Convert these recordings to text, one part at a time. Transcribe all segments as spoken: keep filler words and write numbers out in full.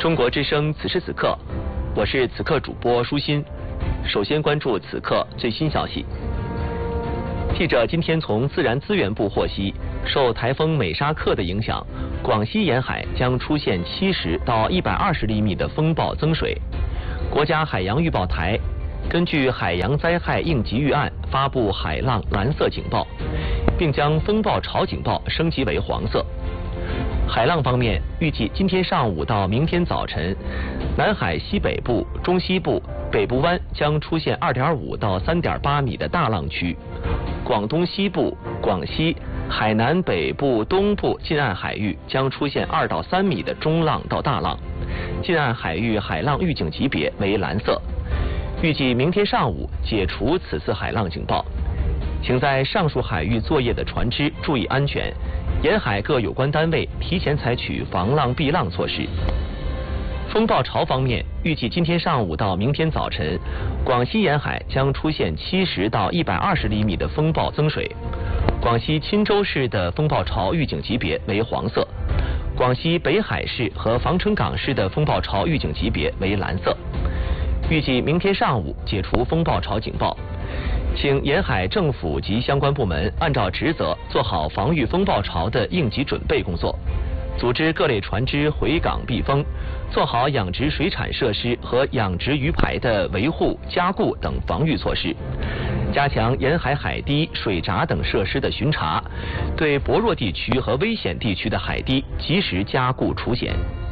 中国之声此时此刻，我是此刻主播舒心。首先关注此刻最新消息。记者今天从自然资源部获悉，受台风美沙克的影响，广西沿海将出现七十到一百二十厘米的风暴增水。国家海洋预报台根据海洋灾害应急预案发布海浪蓝色警报，并将风暴潮警报升级为黄色。海浪方面，预计今天上午到明天早晨，南海西北部、中西部、北部湾将出现二点五到三点八米的大浪区，广东西部、广西、海南北部、东部近岸海域将出现二到三米的中浪到大浪，近岸海域海浪预警级别为蓝色。预计明天上午解除此次海浪警报，请在上述海域作业的船只注意安全。沿海各有关单位提前采取防浪避浪措施。风暴潮方面，预计今天上午到明天早晨，广西沿海将出现七十到一百二十厘米的风暴增水。广西钦州市的风暴潮预警级别为黄色，广西北海市和防城港市的风暴潮预警级别为蓝色。预计明天上午解除风暴潮警报。请沿海政府及相关部门按照职责做好防御风暴潮的应急准备工作，组织各类船只回港避风，做好养殖水产设施和养殖鱼排的维护、加固等防御措施，加强沿海海堤、水闸等设施的巡查，对薄弱地区和危险地区的海堤及时加固除险。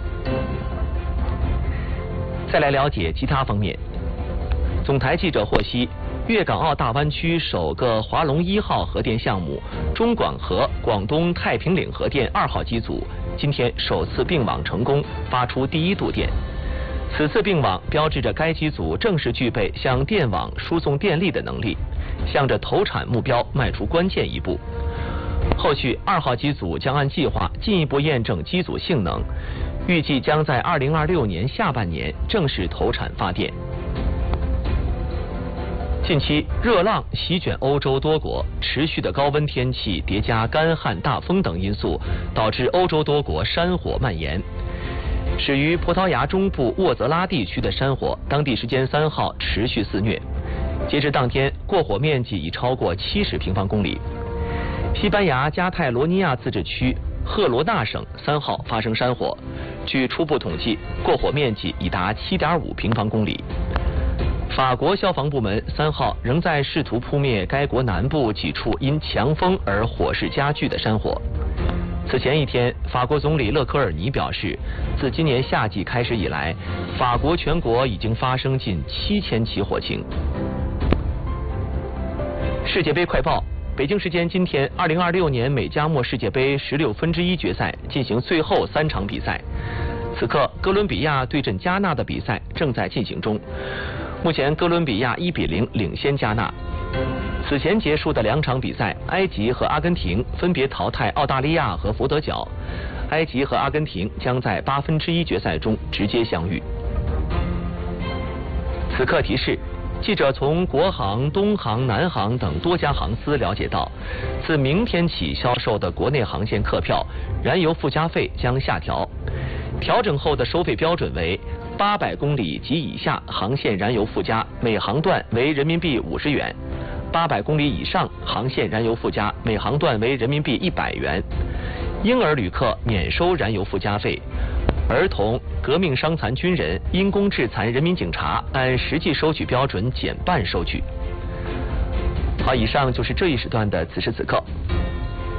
再来了解其他方面。总台记者获悉，粤港澳大湾区首个华龙一号核电项目中广核广东太平岭核电二号机组今天首次并网成功，发出第一度电。此次并网标志着该机组正式具备向电网输送电力的能力，向着投产目标迈出关键一步。后续二号机组将按计划进一步验证机组性能，预计将在二零二六年下半年正式投产发电。近期热浪席卷欧洲多国，持续的高温天气叠加干旱、大风等因素，导致欧洲多国山火蔓延。始于葡萄牙中部沃泽拉地区的山火，当地时间三号持续肆虐，截至当天，过火面积已超过七十平方公里。西班牙加泰罗尼亚自治区赫罗纳省三号发生山火，据初步统计，过火面积已达七点五平方公里。法国消防部门三号仍在试图扑灭该国南部几处因强风而火势加剧的山火。此前一天，法国总理勒科尔尼表示，自今年夏季开始以来，法国全国已经发生近七千起火情。世界杯快报：北京时间今天，二零二六年美加墨世界杯十六分之一决赛进行最后三场比赛。此刻，哥伦比亚对阵加纳的比赛正在进行中。目前哥伦比亚一比零领先加纳。此前结束的两场比赛，埃及和阿根廷分别淘汰澳大利亚和佛得角，埃及和阿根廷将在八分之一决赛中直接相遇。此刻提示：记者从国航、东航、南航等多家航司了解到，自明天起销售的国内航线客票燃油附加费将下调，调整后的收费标准为八百公里及以下航线燃油附加每航段为人民币五十元，八百公里以上航线燃油附加每航段为人民币一百元。婴儿旅客免收燃油附加费，儿童、革命伤残军人、因公致残人民警察按实际收取标准减半收取。好，以上就是这一时段的此时此刻。